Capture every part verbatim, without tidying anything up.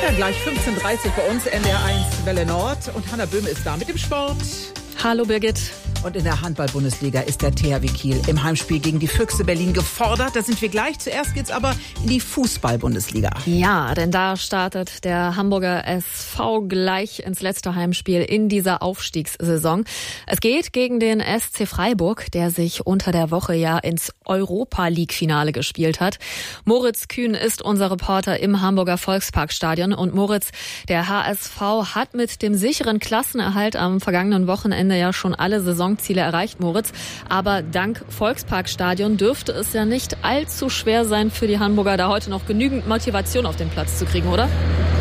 Ja, gleich fünfzehn Uhr dreißig bei uns, N D R eins Welle Nord. Und Hanna Böhme ist da mit dem Sport. Hallo Birgit. Und in der Handball-Bundesliga ist der T H W Kiel im Heimspiel gegen die Füchse Berlin gefordert. Da sind wir gleich. Zuerst geht's aber in die Fußball-Bundesliga. Ja, denn da startet der Hamburger S V gleich ins letzte Heimspiel in dieser Aufstiegssaison. Es geht gegen den S C Freiburg, der sich unter der Woche ja ins Europa-League-Finale gespielt hat. Moritz Kühn ist unser Reporter im Hamburger Volksparkstadion. Und Moritz, der H S V hat mit dem sicheren Klassenerhalt am vergangenen Wochenende ja schon alle Saisonziele erreicht, Moritz. Aber dank Volksparkstadion dürfte es ja nicht allzu schwer sein für die Hamburger, da heute noch genügend Motivation auf den Platz zu kriegen, oder?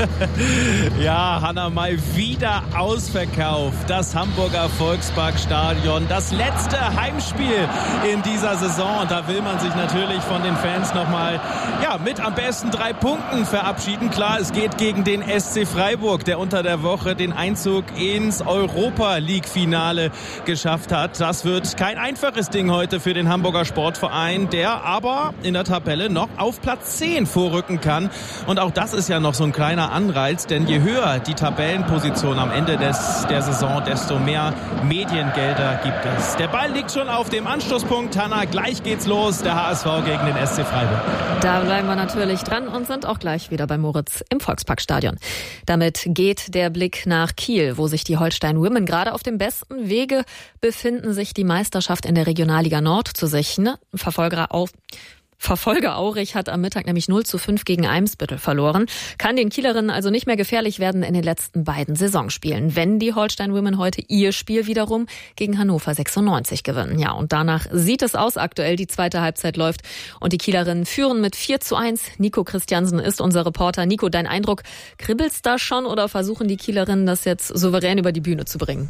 Ja, Hanna, mal wieder ausverkauft. Das Hamburger Volksparkstadion. Das letzte Heimspiel in dieser Saison. Und da will man sich natürlich von den Fans nochmal ja, mit am besten drei Punkten verabschieden. Klar, es geht gegen den S C Freiburg, der unter der Woche den Einzug ins Europa-League-Finale geschafft hat. Das wird kein einfaches Ding heute für den Hamburger Sportverein, der aber in der Tabelle noch auf Platz zehn vorrücken kann. Und auch das ist ja noch so ein kleiner Anreiz, denn je höher die Tabellenposition am Ende des, der Saison, desto mehr Mediengelder gibt es. Der Ball liegt schon auf dem Anstoßpunkt. Hanna, gleich geht's los. Der H S V gegen den S C Freiburg. Da bleiben wir natürlich dran und sind auch gleich wieder bei Moritz im Volksparkstadion. Damit geht der Blick nach Kiel, wo sich die Holstein Women gerade auf dem besten Wege befinden, sich die Meisterschaft in der Regionalliga Nord zu sichern. Verfolger auf Verfolger Aurich hat am Mittag nämlich null zu fünf gegen Eimsbüttel verloren. Kann den Kielerinnen also nicht mehr gefährlich werden in den letzten beiden Saisonspielen, wenn die Holstein Women heute ihr Spiel wiederum gegen Hannover sechsundneunzig gewinnen. Ja, und danach sieht es aus aktuell. Die zweite Halbzeit läuft und die Kielerinnen führen mit vier zu eins. Nico Christiansen ist unser Reporter. Nico, dein Eindruck, kribbelt's da schon oder versuchen die Kielerinnen das jetzt souverän über die Bühne zu bringen?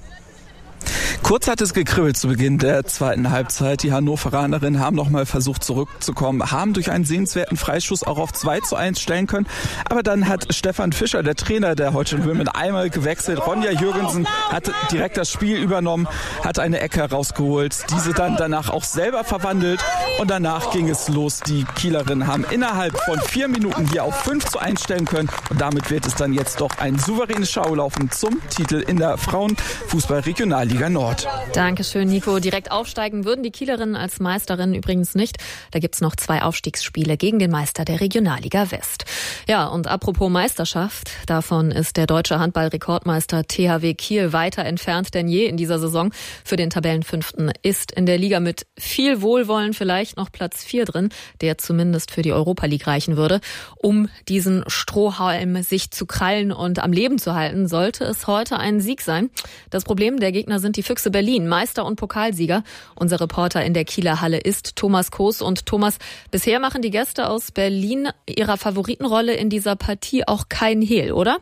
Kurz hat es gekribbelt zu Beginn der zweiten Halbzeit. Die Hannoveranerinnen haben nochmal versucht zurückzukommen, haben durch einen sehenswerten Freischuss auch auf zwei zu eins stellen können. Aber dann hat Stefan Fischer, der Trainer der Holstein Women, einmal gewechselt. Ronja Jürgensen hat direkt das Spiel übernommen, hat eine Ecke rausgeholt, diese dann danach auch selber verwandelt. Und danach ging es los. Die Kielerinnen haben innerhalb von vier Minuten hier auf fünf zu eins stellen können. Und damit wird es dann jetzt doch ein souveränes Schaulaufen zum Titel in der Frauenfußball-Regionalliga Nord. Dankeschön, Nico. Direkt aufsteigen würden die Kielerinnen als Meisterinnen übrigens nicht. Da gibt's noch zwei Aufstiegsspiele gegen den Meister der Regionalliga West. Ja, und apropos Meisterschaft, davon ist der deutsche Handball-Rekordmeister T H W Kiel weiter entfernt denn je in dieser Saison. Für den Tabellenfünften ist in der Liga mit viel Wohlwollen vielleicht noch Platz vier drin, der zumindest für die Europa League reichen würde. Um diesen Strohhalm sich zu krallen und am Leben zu halten, sollte es heute ein Sieg sein. Das Problem, der Gegner sind die Füchse Berlin, Meister und Pokalsieger. Unser Reporter in der Kieler Halle ist Thomas Koos. Und Thomas, bisher machen die Gäste aus Berlin ihrer Favoritenrolle in dieser Partie auch keinen Hehl, oder?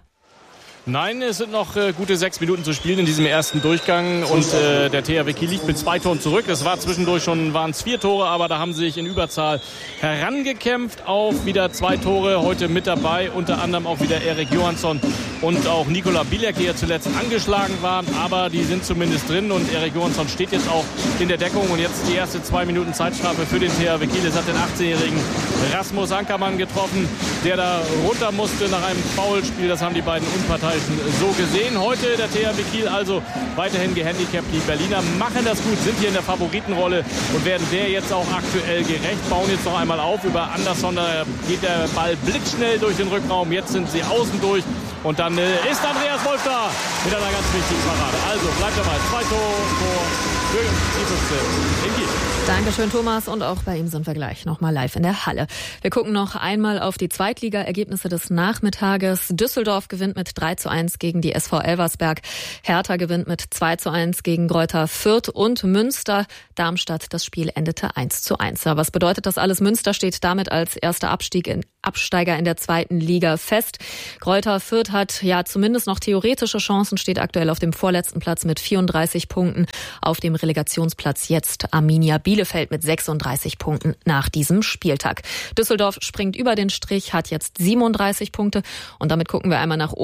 Nein, es sind noch äh, gute sechs Minuten zu spielen in diesem ersten Durchgang und äh, der T H W Kiel liegt mit zwei Toren zurück. Es war zwischendurch schon, waren es vier Tore, aber da haben sie sich in Überzahl herangekämpft auf wieder zwei Tore. Heute mit dabei, unter anderem auch wieder Erik Johansson und auch Nikola Bielek, die ja zuletzt angeschlagen waren, aber die sind zumindest drin und Erik Johansson steht jetzt auch in der Deckung und jetzt die erste zwei Minuten Zeitstrafe für den T H W Kiel. Es hat den achtzehnjährigen Rasmus Ankermann getroffen, der da runter musste nach einem Foulspiel. Das haben die beiden Unparteiischen so gesehen. Heute der T H W Kiel also weiterhin gehandicapt. Die Berliner machen das gut, sind hier in der Favoritenrolle und werden der jetzt auch aktuell gerecht. Bauen jetzt noch einmal auf über Andersson. Da geht der Ball blitzschnell durch den Rückraum. Jetzt sind sie außen durch. Und dann äh, ist Andreas Wolf da mit einer ganz wichtigen Parade. Also bleibt dabei. Zwei Tore für die Füchse in Kiel. Dankeschön, Thomas. Und auch bei ihm sind wir gleich nochmal live in der Halle. Wir gucken noch einmal auf die Zweitliga-Ergebnisse des Nachmittages. Düsseldorf gewinnt mit drei zu eins gegen die S V Elversberg. Hertha gewinnt mit zwei zu eins gegen Greuther Fürth und Münster. Darmstadt, das Spiel endete eins zu eins. Ja, was bedeutet das alles? Münster steht damit als erster Abstieg in, Absteiger in der zweiten Liga fest. Greuther Fürth hat ja zumindest noch theoretische Chancen, steht aktuell auf dem vorletzten Platz mit vierunddreißig Punkten. Auf dem Relegationsplatz jetzt Arminia Bielefeld mit sechsunddreißig Punkten nach diesem Spieltag. Düsseldorf springt über den Strich, hat jetzt siebenunddreißig Punkte und damit gucken wir einmal nach oben.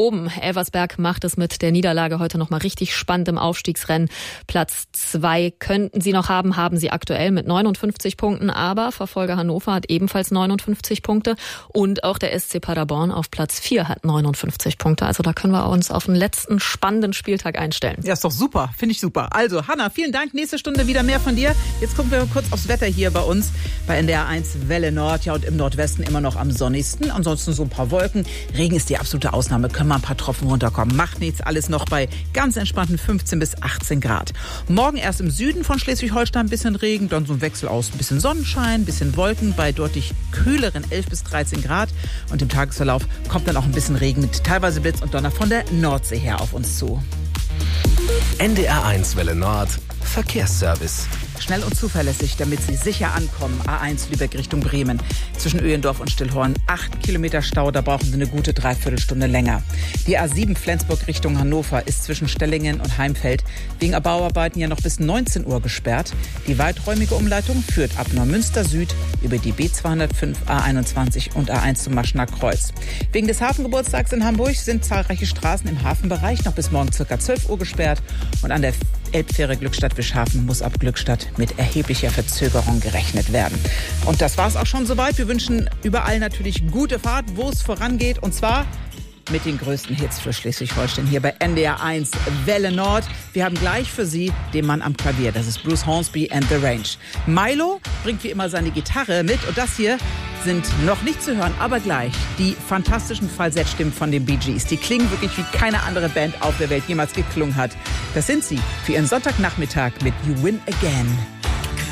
Elversberg macht es mit der Niederlage heute nochmal richtig spannend im Aufstiegsrennen. Platz zwei könnten sie noch haben, haben sie aktuell mit neunundfünfzig Punkten, aber Verfolger Hannover hat ebenfalls neunundfünfzig Punkte und auch der S C Paderborn auf Platz vier hat neunundfünfzig Punkte. Also da können wir uns auf den letzten spannenden Spieltag einstellen. Ja, ist doch super. Finde ich super. Also, Hanna, vielen Dank. Nächste Stunde wieder mehr von dir. Jetzt gucken wir kurz aufs Wetter hier bei uns bei N D R eins Welle Nord. Ja, und im Nordwesten immer noch am sonnigsten. Ansonsten so ein paar Wolken. Regen ist die absolute Ausnahme. Können mal ein paar Tropfen runterkommen. Macht nichts. Alles noch bei ganz entspannten fünfzehn bis achtzehn Grad. Morgen erst im Süden von Schleswig-Holstein ein bisschen Regen. Dann so ein Wechsel aus ein bisschen Sonnenschein, ein bisschen Wolken bei deutlich kühleren elf bis dreizehn Grad. Und im Tagesverlauf kommt dann auch ein bisschen Regen mit teilweise Blitz und Donner von der Nordsee her auf uns zu. N D R eins Welle Nord Verkehrsservice. Schnell und zuverlässig, damit Sie sicher ankommen. A eins Lübeck Richtung Bremen. Zwischen Öhendorf und Stillhorn acht Kilometer Stau, da brauchen Sie eine gute Dreiviertelstunde länger. Die A sieben Flensburg Richtung Hannover ist zwischen Stellingen und Heimfeld wegen Bauarbeiten ja noch bis neunzehn Uhr gesperrt. Die weiträumige Umleitung führt ab Neumünster Süd über die B zweihundertfünf, A einundzwanzig und A eins zum Maschener Kreuz. Wegen des Hafengeburtstags in Hamburg sind zahlreiche Straßen im Hafenbereich noch bis morgen ca. zwölf Uhr gesperrt. Und an der Elbfähre Glückstadt-Wischhafen muss ab Glückstadt mit erheblicher Verzögerung gerechnet werden. Und das war's auch schon soweit. Wir wünschen überall natürlich gute Fahrt, wo es vorangeht. Und zwar mit den größten Hits für Schleswig-Holstein hier bei N D R eins Welle Nord. Wir haben gleich für Sie den Mann am Klavier. Das ist Bruce Hornsby and the Range. Milo bringt wie immer seine Gitarre mit. Und das hier sind noch nicht zu hören, aber gleich die fantastischen Falsettstimmen von den Bee Gees. Die klingen wirklich wie keine andere Band auf der Welt jemals geklungen hat. Das sind sie für Ihren Sonntagnachmittag mit You Win Again.